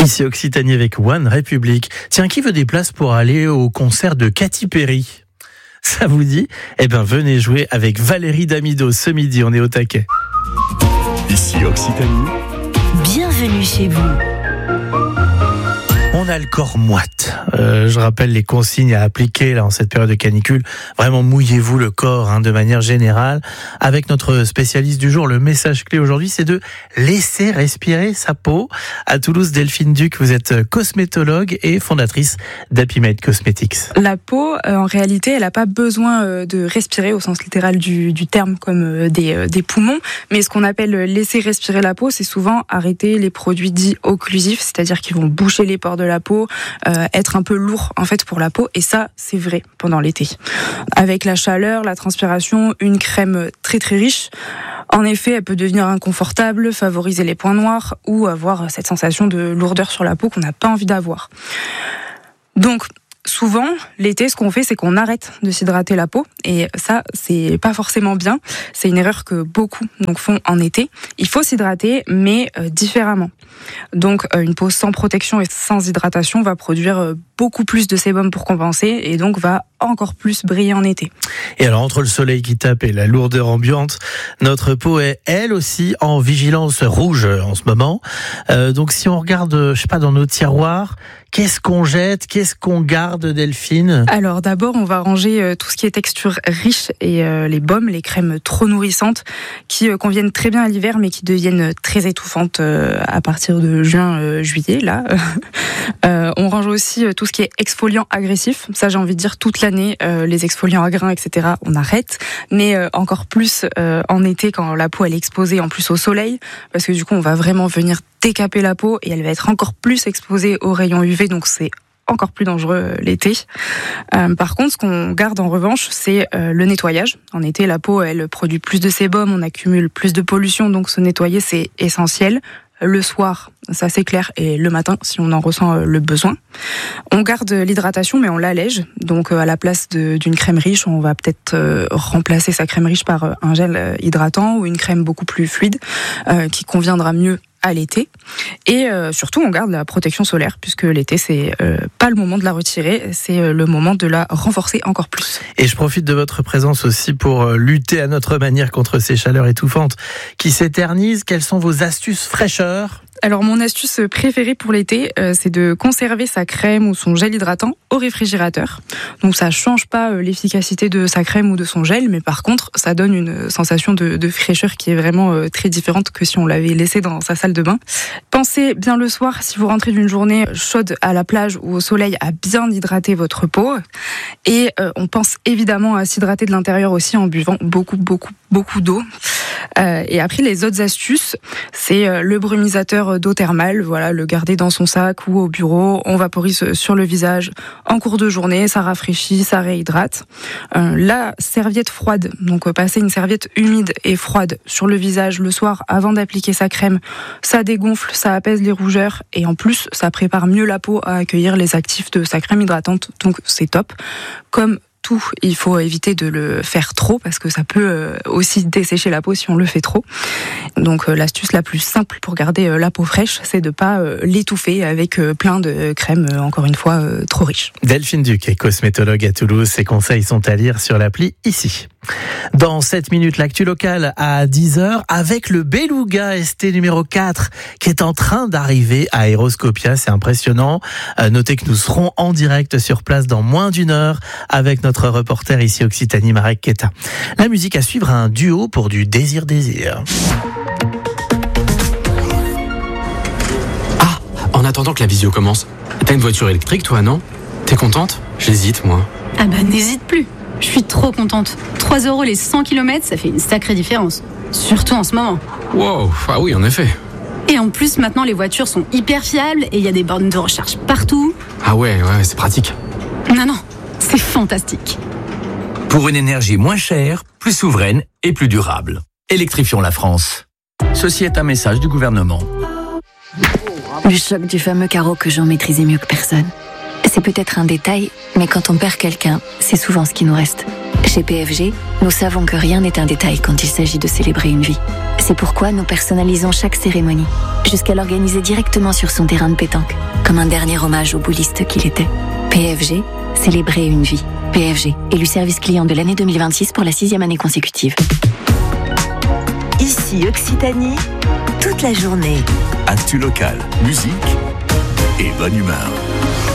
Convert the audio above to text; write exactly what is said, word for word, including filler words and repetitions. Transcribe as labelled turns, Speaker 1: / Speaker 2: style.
Speaker 1: Ici Occitanie avec One Republic. Tiens, qui veut des places pour aller au concert de Katy Perry ? Ça vous dit ? Eh bien, venez jouer avec Valérie Damido ce midi, on est au taquet.
Speaker 2: Ici Occitanie.
Speaker 3: Bienvenue chez vous.
Speaker 1: On a le corps moite. Euh, je rappelle les consignes à appliquer là en cette période de canicule. Vraiment, mouillez-vous le corps hein, de manière générale. Avec notre spécialiste du jour, le message clé aujourd'hui, c'est de laisser respirer sa peau. À Toulouse, Delphine Duc, vous êtes cosmétologue et fondatrice d'Happy Made Cosmetics.
Speaker 4: La peau, euh, en réalité, elle n'a pas besoin euh, de respirer au sens littéral du, du terme, comme euh, des, euh, des poumons. Mais ce qu'on appelle laisser respirer la peau, c'est souvent arrêter les produits dits occlusifs, c'est-à-dire qu'ils vont boucher les pores de la peau, euh, être un peu lourd en fait pour la peau, et ça c'est vrai pendant l'été. Avec la chaleur, la transpiration, une crème très très riche, en effet elle peut devenir inconfortable, favoriser les points noirs ou avoir cette sensation de lourdeur sur la peau qu'on n'a pas envie d'avoir. Donc souvent, l'été, ce qu'on fait, c'est qu'on arrête de s'hydrater la peau. Et ça, c'est pas forcément bien. C'est une erreur que beaucoup donc, font en été. Il faut s'hydrater, mais euh, différemment. Donc, euh, une peau sans protection et sans hydratation va produire euh, beaucoup plus de sébum pour compenser et donc va encore plus briller en été.
Speaker 1: Et alors, entre le soleil qui tape et la lourdeur ambiante, notre peau est, elle aussi, en vigilance rouge en ce moment. Euh, donc, si on regarde, je sais pas, dans nos tiroirs, qu'est-ce qu'on jette, qu'est-ce qu'on garde, Delphine ?
Speaker 4: Alors d'abord, on va ranger euh, tout ce qui est texture riche et euh, les baumes, les crèmes trop nourrissantes qui euh, conviennent très bien à l'hiver mais qui deviennent très étouffantes euh, à partir de juin, euh, juillet. Là, euh, on range aussi euh, tout ce qui est exfoliant agressif. Ça, j'ai envie de dire toute l'année, euh, les exfoliants à grains, et cetera. On arrête, mais euh, encore plus euh, en été quand la peau elle est exposée en plus au soleil, parce que du coup, on va vraiment venir décaper la peau et elle va être encore plus exposée aux rayons U V, donc c'est encore plus dangereux l'été. Euh, par contre, ce qu'on garde en revanche, c'est euh, le nettoyage. En été, la peau, elle produit plus de sébum, on accumule plus de pollution, donc se nettoyer, c'est essentiel. Le soir, ça c'est clair, et le matin, si on en ressent le besoin. On garde l'hydratation, mais on l'allège. Donc, à la place de, d'une crème riche, on va peut-être euh, remplacer sa crème riche par un gel hydratant ou une crème beaucoup plus fluide, euh, qui conviendra mieux à l'été. Et euh, surtout, on garde la protection solaire, puisque l'été, c'est euh, pas le moment de la retirer, c'est euh, le moment de la renforcer encore plus.
Speaker 1: Et je profite de votre présence aussi pour lutter à notre manière contre ces chaleurs étouffantes qui s'éternisent. Quelles sont vos astuces fraîcheur ?
Speaker 4: Alors, mon astuce préférée pour l'été, euh, c'est de conserver sa crème ou son gel hydratant au réfrigérateur. Donc, ça change pas euh, l'efficacité de sa crème ou de son gel, mais par contre, ça donne une sensation de, de fraîcheur qui est vraiment euh, très différente que si on l'avait laissé dans sa salle de bain. Pensez bien le soir, si vous rentrez d'une journée chaude à la plage ou au soleil, à bien hydrater votre peau. Et euh, on pense évidemment à s'hydrater de l'intérieur aussi en buvant beaucoup, beaucoup, beaucoup d'eau. Euh, et après, les autres astuces, c'est euh, le brumisateur d'eau thermale, voilà, le garder dans son sac ou au bureau. On vaporise sur le visage en cours de journée, ça rafraîchit, ça réhydrate. Euh, la serviette froide, donc euh, passer une serviette humide et froide sur le visage le soir avant d'appliquer sa crème, ça dégonfle, ça apaise les rougeurs et en plus, ça prépare mieux la peau à accueillir les actifs de sa crème hydratante, donc c'est top. Comme tout, il faut éviter de le faire trop parce que ça peut aussi dessécher la peau si on le fait trop. Donc l'astuce la plus simple pour garder la peau fraîche, c'est de pas l'étouffer avec plein de crèmes, encore une fois, trop riches.
Speaker 1: Delphine Duc est cosmétologue à Toulouse. Ses conseils sont à lire sur l'appli ici. Dans sept minutes, l'actu locale à dix heures avec le Beluga S T numéro quatre qui est en train d'arriver à Aéroscopia. C'est impressionnant. Euh, notez que nous serons en direct sur place dans moins d'une heure avec notre reporter ici Occitanie, Marek Keta. La musique à suivre, un duo pour du Désir Désir.
Speaker 5: Ah, en attendant que la visio commence, t'as une voiture électrique toi, non ? T'es contente ? J'hésite moi.
Speaker 6: Ah bah n'hésite plus. Je suis trop contente. trois euros les cent kilomètres, ça fait une sacrée différence. Surtout en ce moment.
Speaker 5: Wow, ah oui, en effet.
Speaker 6: Et en plus, maintenant, les voitures sont hyper fiables et il y a des bornes de recharge partout.
Speaker 5: Ah ouais, ouais, c'est pratique.
Speaker 6: Non, non, c'est fantastique.
Speaker 2: Pour une énergie moins chère, plus souveraine et plus durable. Électrifions la France. Ceci est un message du gouvernement.
Speaker 3: Le choc du fameux carreau que Jean maîtrisait mieux que personne. C'est peut-être un détail, mais quand on perd quelqu'un, c'est souvent ce qui nous reste. Chez P F G, nous savons que rien n'est un détail quand il s'agit de célébrer une vie. C'est pourquoi nous personnalisons chaque cérémonie, jusqu'à l'organiser directement sur son terrain de pétanque, comme un dernier hommage au bouliste qu'il était. P F G, célébrer une vie. P F G, élu service client de l'année deux mille vingt-six pour la sixième année consécutive.
Speaker 7: Ici Occitanie, toute la journée.
Speaker 8: Actu local, musique et bonne humeur.